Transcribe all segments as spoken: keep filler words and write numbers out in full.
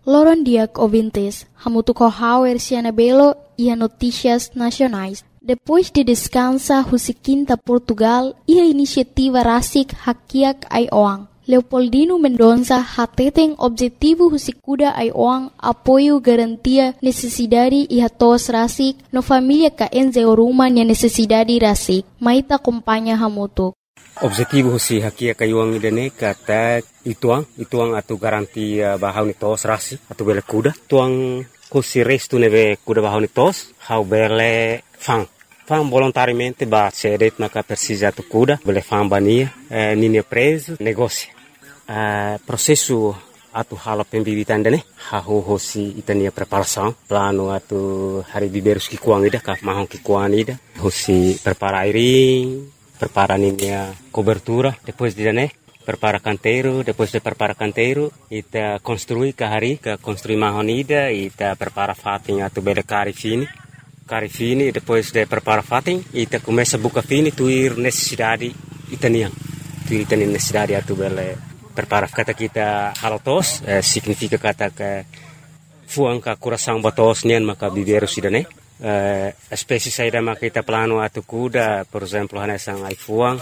Loron Diak ouvintes, hamutuco hauer Cianabelo e a notícias nacionais. Depois de descansa Husiquinta Portugal e a iniciativa Rasik Hakiak Aioang. Leopoldino Mendonça hateten objetivo Husikuda Aioang apoio garantia necessidade e hatos Rasik no família ka enzeoruma nia necessidade Rasik. Maita acompanha hamutuk. Objetivo husi hakia kayuang idane kata ituang ituang atu garanti uh, bahau ni tos rasi atu bele kuda tuang husi restu neve kuda bahau ni tos hau bele fang fang volontariamente ba cedet maka persija atu kuda bele fang bania eh, nini preso negócio uh, processo atu hala pembibitan dane hau husi itania preparação plano atu hari biberus ki kuang ida ka mahong ki kuang ida husi prepara airing prepara a cobertura, depois de né, prepara canteiro, depois de prepara canteiro, ita construi kahari, ka construi mahonida, ita prepara fatin atu bele cari fini, cari fini, depois de prepara fatin, ita começa buka fini, tuir necessidade itaniang, tuir itaniang necessidade atu bele prepara kata kita halotos, eh, significa kata ke fuang ka coração batos nian maka biberu sidane. Uh, espécie saída makita plano atu kuda, por exemplo, hanesang ai fuang,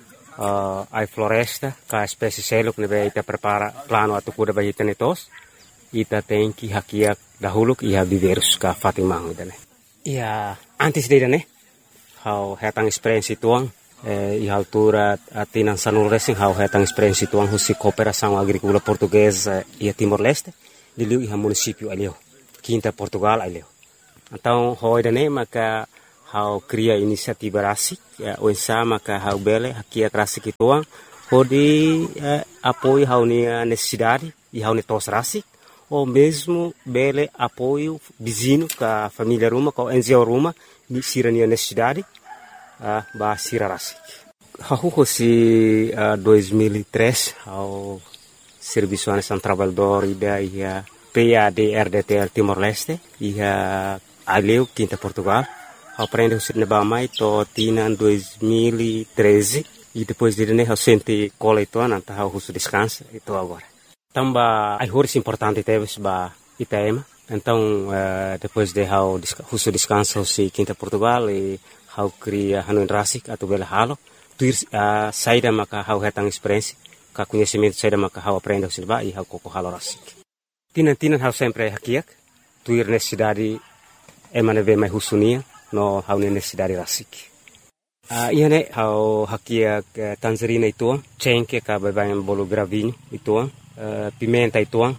uh, ai floresta, ka espécie seluk nebe ita prepara plano atu kuda ba ita netos, ita tenki hakiak dahuluk iha biverus ka fatimang idane. Ia antes de idane, hau hetang experiência tuang, eh, iha altura atinan sanul racing hau hetang experiência tuang husi cooperação agrícola portuguesa ia Timor-Leste, diliu iha município alio, Quinta Portugal alio. Então, hoi dane maka hau cria inisiativa rasik, o ensa maka hau bele hakia rasik ituang, hodi eh, apoio hau nia necessidade e hau netos rasik, ou mesmo bele apoio vizinho ka família ruma, ka N G O ruma, ni sira nia necessidade, uh, ba sira rasik. Hau hosi uh, dois mil e três, hau Serviço Nacional Trabalhador ida ia P A D R D T L Timor-Leste, ia Aleu, Quinta Portugal, aprende o cinema mais to tina em dois mil e treze e depois de né eu senti cola então anta eu uso descanso então agora. Tamba ai horas importante teve ba Itaema, então uh, depois de eu uso descanso se Quinta Portugal e eu cria Hanoi Rasik atau bela halo, tuir uh, saída maka eu hetang experiência, ka conhecimento saída maka eu aprende o cinema e eu coco halo Rasik. Tina tina eu sempre hakiak, tuir necessidade emane ve mai husunia no hau necessidade rasik. Uh, ia ne hau hakia uh, tangerina ituang, cengke ka bebayan bolo gravinho ituang, uh, pimenta ituang,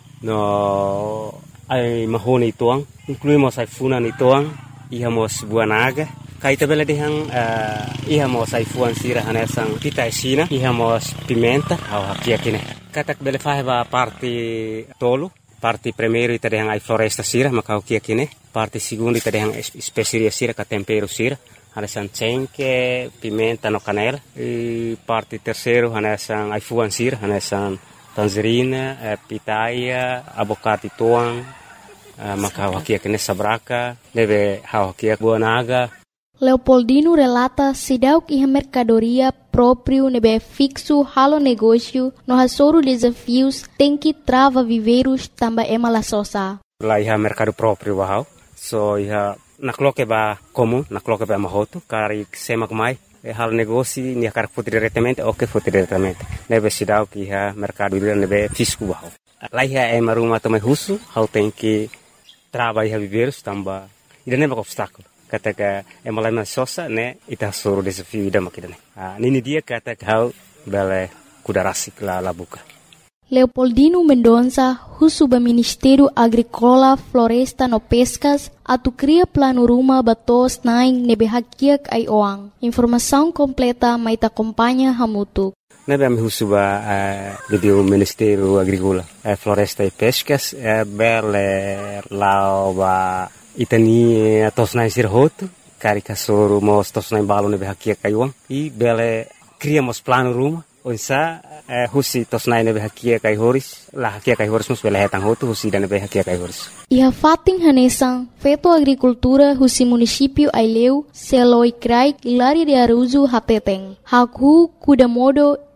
no ai mahone ituang, incluímos ai funan ituang, ihamos buanaga, kaita bela dehang uh, ihamos ai fuan sira hanesang pita esina, ihamos pimenta, hau hakia kine. Katak bela faheba parte tolo, parte primeiro ita dehang ai floresta sira, maka hakia kine. Parte segunda ita dehang especiaria sira, ka tempero sira, hanesan cengke, pimenta no canela. E parte terceiro hanesan ai fuan sira, hanesan tangerina, eh, pitaia, abocate tuang, eh, maka hakia kine sabraka, deve hakia buanaga. Leopoldino relata sidauk iha mercadoria próprio nebe fixo halo negócio no hasoro desafios tem que trava viveiros tamba ema la sosa. Lá iha mercado próprio bahau, so iha nakloke ba comum, nakloke ba mahoto, kari semak mai, e halo negócio ni akar foto diretamente, ok foto diretamente. Nebe sidauk iha mercado ila nebe fisco bahau. Lá iha ema rumah tomai husu, hau tem que trava iha viveiros tamba, ida neba obstáculo. Kata ka emalai sosa ne ita soro desafio ida makidane. Ah, nini dia kata kau bele kuda rasik la la buka. Leopoldino Mendonça, husuba Ministério Agrícola, Floresta no Pescas, atu cria plano ruma batos naing nebe hakiak Aioang. Informação completa maita acompanha hamutuk. Nebe ami husuba uh, do Ministério Agrícola, uh, Floresta e Pescas, uh, bele lao ba itani tosnai sirhoto, karika soro mos tosnai balo nebe hakia kaiuang, i bele criamos plano ruma, onsa eh, husi tosnai nebe hakia kai horis, la hakia kai horis mus bele hetang hotu husi dan nebe hakia kai horis. Iha fating hanesang, feto agricultura husi município Aileu, Seloi Krai, Ilari de Aruzu Hateteng, Haku Kudamodo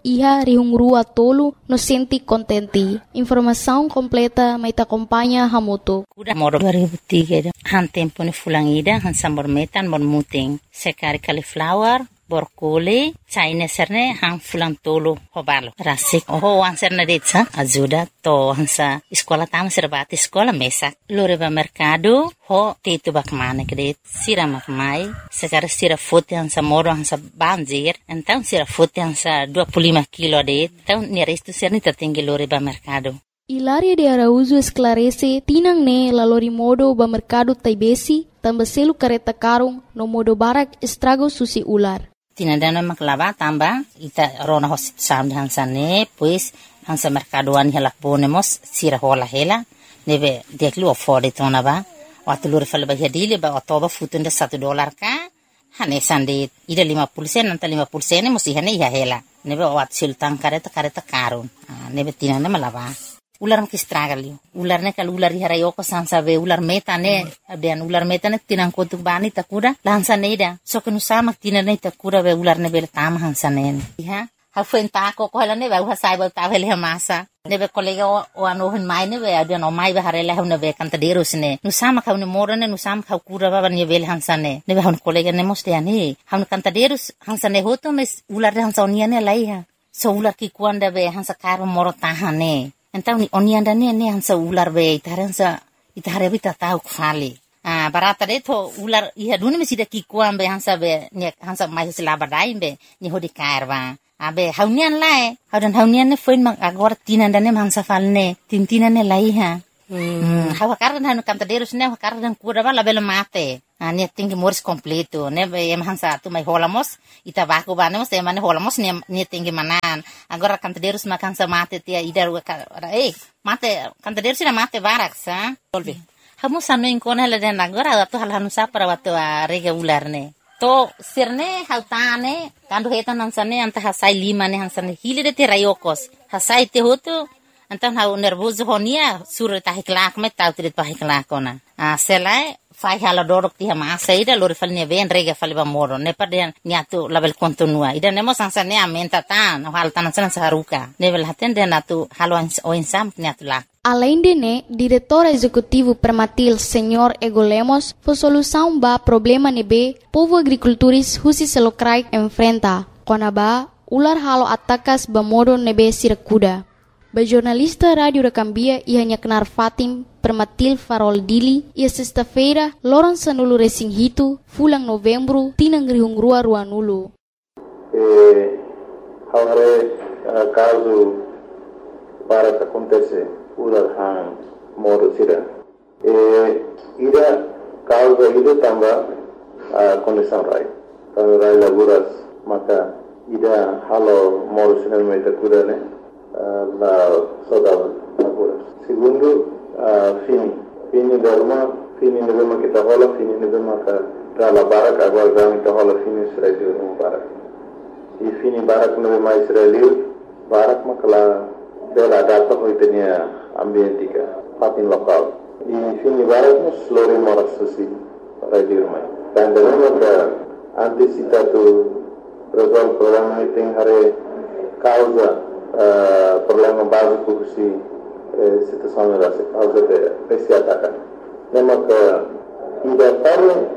iha rihungrua tolu no senti kontenti. Informação completa mai ta acompanha Hamutu. Kuda moro dua ribu tiga han tempo ni fulangida han sambor metan bon muting sekari cauliflower borkole China serne han fulang tolo hobalo rasik oh wan serne detsa ajuda to hansa sekolah tam serbati sekolah mesak lore ba mercado ho tetu bakmane kede sira makmai sekar sira fote hansa moro hansa banjir então sira fote hansa dua puluh lima kilo det então ni resto serni tertinggi lore ba mercado. Hilaria de Araújo esclarece tinang ne lalori modo ba mercado taibesi tambah selu kareta karung no modo barak estrago susi ular. Tinandana maklava tamba ita rona hosit sam hansane pues hansa mercadoan hela ponemos sira hola hela neve deklu afford tona ba watulur fal ba hadile ba todo futunda satu dolar ka hane sande ida lima puluh sen nanta lima puluh sen musi hane ya hela neve wat sultan kareta kareta karun neve tinana malava ular mki stragalio ular ne kal ular hara yoko sansa ve ular meta ne abian ular meta ne tinang kotuk bani takuda lansa neda so kenu sama tinane takuda ve ular ne bel tam hansa ne ha ha fen ta ko ko ne ve ha sai ba ta vele masa ne ve kolega o ano hen mai ne ve abian o mai ve harela ne ve kanta deros ne nu sama ka ne morane nu sama ka kura ba ne vel hansa ne ne ve han kolega ne moste ani han kanta deros hansa ne hoto mes ular hansa oniane lai ha so ular ki kuanda ve hansa karo moro tahane. Então oni anda ne ne hansa ular be itaransa itare bita tau khali ah barata de to ular iha duni mesida ki kuam be hansa be ne hansa mai sila badai be ni hodi karwa abe haunian lae haudan haunian ne foin mang agor tinanda ne hansa falne tintina ne lai ha hmm hawa kardan hanu kanta derus ne hawa kardan kura bala bela mate ah ne tinggi moris completo ne be em hansa tu mai holamos ita baku banemos e mane holamos ne ne tinggi manan agora kanta derus makan sa mate tia idar eh mate kanta derus na mate barak sa tolbe hamu sanu inkona la den agora tu hal hanu sa para watu rega ular ne to sirne hautane kandu hetan hansane anta hasai lima ne hansane hili de te rayokos hasai te hotu anta hau nervoso honia sur ta hiklak me tau trit pa hiklak kona ah selai fai hala dorok ti hama saida lori falne ven rega faliba moro ne paden niatu label kontinua ida nemo sansane amenta tan hal tan san saruka level haten de natu halo o insam niatu la. Além de né, diretor executivo Permatil, senhor Ego Lemos, foi solução ba problema nebe povo agricultores husi selokrai enfrenta. Kona ba ular halo atakas ba modo nebe sirakuda. Ba jornalista Radio da Cambia ia hanya kenar Fatim Permatil Farol Dili ia sexta-feira loron sanulu resing hitu fulang novembro tinang rihung rua rua nulu. Eh, hare uh, caso para que acontece ular han modo sira. Eh, ida causa ida tamba uh, condição rai. Kalau rai laguras maka ida halo modo sira meta kuda ne uh, la soda laguras. Segundo uh, fini fini darma fini nebema kita hola fini nebema ka rala barak agora gami ta hola fini Israel no barak. E fini barak nebema Israel barak makala bela data hoitenia ambientika patin lokal. E fini barak no slori moras susi para dirmai. Dan dalam ka antisipatu resolve problema iting hare causa uh, problema básico si situação da causa de esse ataque. Lembra que ainda